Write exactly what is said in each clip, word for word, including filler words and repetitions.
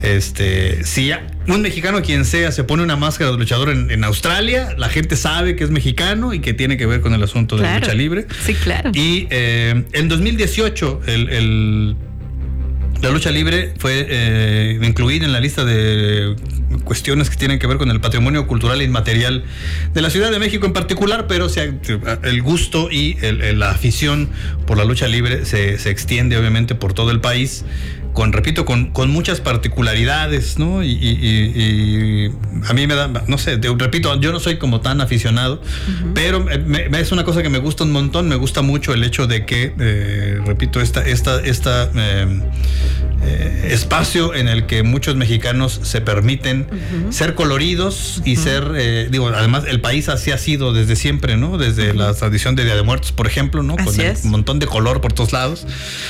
Este, si un mexicano, quien sea, se pone una máscara de luchador en, en Australia, la gente sabe que es mexicano y que tiene que ver con el asunto de claro. la lucha libre. Sí, claro. Y eh, en dos mil dieciocho, el, el, la lucha libre fue eh, incluida en la lista de cuestiones que tienen que ver con el patrimonio cultural e inmaterial de la Ciudad de México en particular, pero se, el gusto y el, el, la afición por la lucha libre se, se extiende obviamente por todo el país. Con, repito, con, con muchas particularidades, ¿no? Y, y, y, y a mí me da, no sé, te, repito, yo no soy como tan aficionado, uh-huh. pero me, me, es una cosa que me gusta un montón. Me gusta mucho el hecho de que, eh, repito, esta, esta, esta eh, eh, espacio en el que muchos mexicanos se permiten uh-huh. ser coloridos y uh-huh. ser, eh, digo, además el país así ha sido desde siempre, ¿no? Desde uh-huh. la tradición de Día de Muertos, por ejemplo, ¿no? Así con es. un montón de color por todos lados.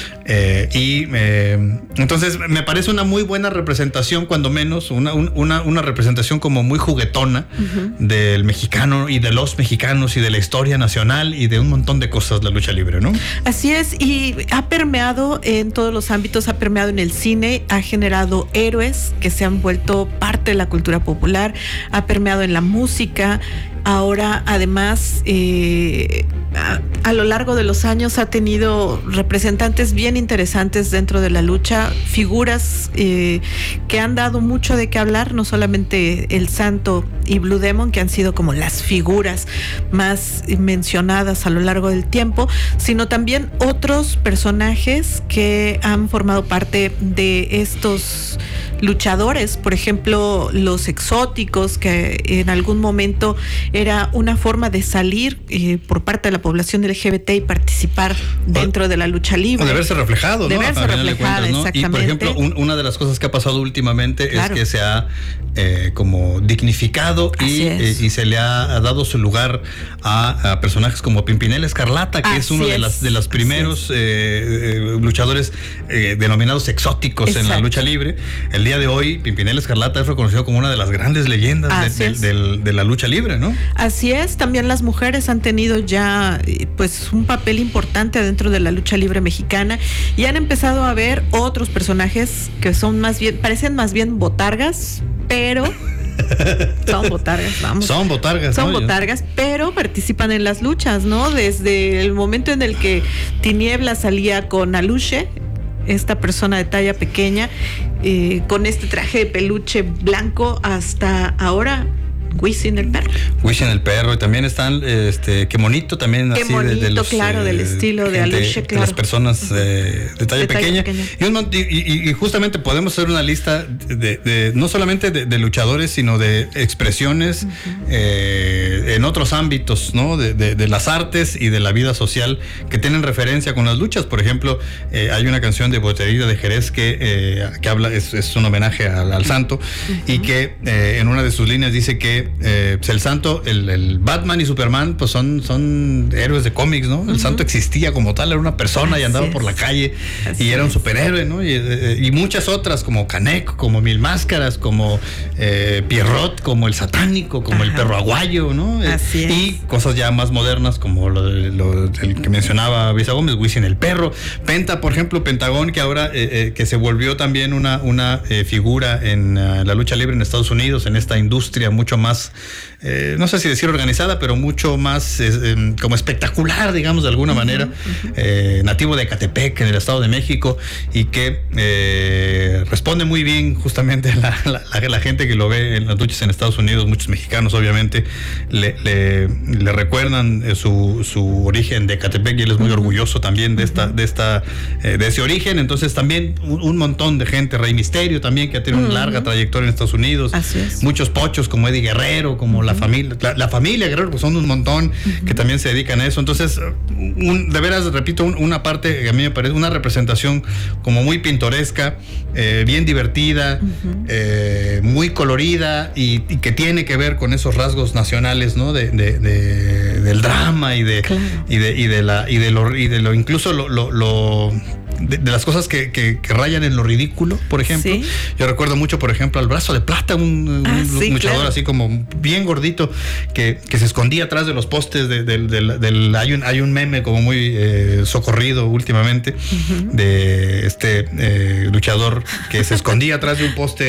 Eh, y eh, entonces me parece una muy buena representación, cuando menos, una, una, una representación como muy juguetona uh-huh. del mexicano y de los mexicanos y de la historia nacional y de un montón de cosas la lucha libre, ¿no? Así es, y ha permeado en todos los ámbitos, ha permeado en el cine, ha generado héroes que se han vuelto parte de la cultura popular, ha permeado en la música. Ahora, además, eh, a, a lo largo de los años ha tenido representantes bien interesantes dentro de la lucha, figuras eh, que han dado mucho de qué hablar, no solamente El Santo y Blue Demon, que han sido como las figuras más mencionadas a lo largo del tiempo, sino también otros personajes que han formado parte de estos luchadores, por ejemplo, los exóticos, que en algún momento era una forma de salir eh, por parte de la población L G B T y participar dentro de la lucha libre. O de verse reflejado, de ¿no? verse reflejada, ¿no? Exactamente. Y por ejemplo, un, una de las cosas que ha pasado últimamente claro. es que se ha eh, como dignificado y, eh, y se le ha, ha dado su lugar a, a personajes como Pimpinela Escarlata, que Así es uno es. de las de los primeros eh, eh, luchadores eh, denominados exóticos Exacto. en la lucha libre. El día de hoy, Pimpinela Escarlata es reconocido como una de las grandes leyendas de, de, de, de la lucha libre, ¿no? Así es, también las mujeres han tenido ya pues un papel importante dentro de la lucha libre mexicana y han empezado a ver otros personajes que son más bien, parecen más bien botargas, pero son botargas, vamos. Son botargas, Son ¿no? botargas, pero participan en las luchas, ¿no? Desde el momento en el que Tiniebla salía con Aluche, esta persona de talla pequeña, eh, con este traje de peluche blanco, hasta ahora Wisin el perro. Wisin el perro, y también están, este, qué bonito también. Qué así bonito, de, de los, claro, eh, del estilo de Aluche, claro. De las personas eh, de talla de pequeña. pequeña. Y, un, y, y, y justamente podemos hacer una lista de, de no solamente de, de luchadores, sino de expresiones uh-huh. eh, en otros ámbitos, ¿no? De, de, de las artes y de la vida social que tienen referencia con las luchas. Por ejemplo, eh, hay una canción de Botería de Jerez que, eh, que habla, es, es un homenaje al, al santo, uh-huh. y que eh, en una de sus líneas dice que Eh, pues el santo, el, el Batman y Superman, pues son, son héroes de cómics, ¿no? El uh-huh. santo existía como tal, era una persona Así y andaba es. por la calle Así y era un superhéroe, ¿no? Y, eh, y muchas otras, como Canek, como Mil Máscaras, como eh, Pierrot, como el satánico, como Ajá. el perro aguayo, ¿no? Así y es. cosas ya más modernas, como lo, lo el que mencionaba Brisa Gómez, Wisin el perro, Penta, por ejemplo, Pentagón, que ahora eh, eh, que se volvió también una, una eh, figura en uh, la lucha libre en Estados Unidos, en esta industria mucho más más, eh, no sé si decir organizada, pero mucho más eh, como espectacular, digamos, de alguna uh-huh, manera, uh-huh. Eh, nativo de Ecatepec, en el Estado de México, y que eh, responde muy bien justamente la, la, la, la gente que lo ve en las luchas en Estados Unidos, muchos mexicanos obviamente le, le, le recuerdan eh, su, su origen de Ecatepec, y él es muy uh-huh. orgulloso también de esta, de esta, eh, de ese origen. Entonces también un, un montón de gente, Rey Misterio también, que ha tenido uh-huh. una larga trayectoria en Estados Unidos, Así es. muchos pochos como Eddie Guerrero, como uh-huh. la familia, la, la familia Guerrero, pues son un montón uh-huh. que también se dedican a eso. Entonces, un, de veras, repito, un, una parte que a mí me parece una representación como muy pintoresca, eh, bien divertida, uh-huh. eh, muy colorida, y, y que tiene que ver con esos rasgos nacionales, ¿no? De, de, de del drama y de, claro. y de y de la y de lo y de lo incluso lo, lo, lo De, de las cosas que, que, que rayan en lo ridículo, por ejemplo. ¿Sí? Yo recuerdo mucho, por ejemplo, al Brazo de Plata, un, ah, un sí, luchador claro. así como bien gordito, que, que se escondía atrás de los postes de, de, de, de, de hay un hay un meme como muy eh, socorrido últimamente uh-huh. de este eh, luchador que se escondía atrás de un poste